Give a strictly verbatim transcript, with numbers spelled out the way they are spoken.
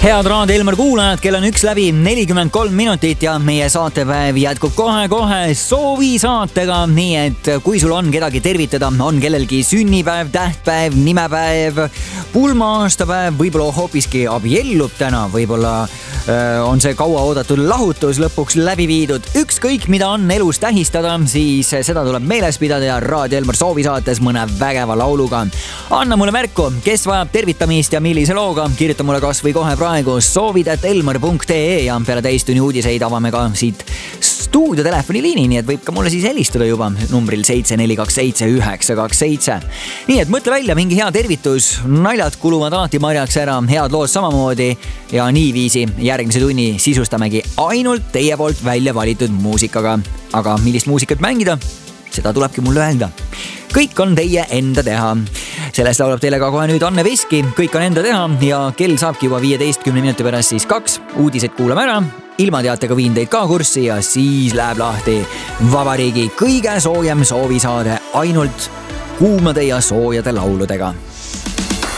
Head Raadio Elmar kuulajad, kell on üks läbi nelikümmend kolm minutit ja meie saatepäev jätkub kohe-kohe soovi saatega. Nii et kui sul on kedagi tervitada, on kellelgi sünnipäev, tähtpäev, nimepäev, pulma-aastapäev, võib-olla hoopiski abiellub täna, võib-olla äh, on see kaua oodatud lahutus lõpuks läbi viidud. Ükskõik mida on elus tähistada, siis seda tuleb meeles pidada ja Raadio Elmar soovi saates mõne vägeva lauluga. Anna mulle märku, kes vajab tervitamist ja millise looga, kirjuta mulle kas või kohe praegu soovid et elmar punkt ee ja peale täistunni uudiseid avame ka siit stuudio telefoniliini, nii et võib ka mulle siis helistada juba numbril seitse neli kaks seitse üheksa kaks seitse. Nii et mõtle välja mingi hea tervitus, naljad kuluvad alati marjaks ära, head lood samamoodi ja niiviisi järgmise tunni sisustamegi ainult teie poolt välja valitud muusikaga. Aga millist muusikat mängida? Seda tulebki mulle öelda. Kõik on teie enda teha. Sellest laulab teile ka kohe nüüd Anne Veski. Kõik on enda teha ja kell saabki juba viieteistkümne minuti pärast siis kaks. Uudised kuulame ära. Ilmateatega viin teid ka kurssi ja siis läheb lahti vabariigi kõige soojem soovisaade ainult kuumade ja soojade lauludega.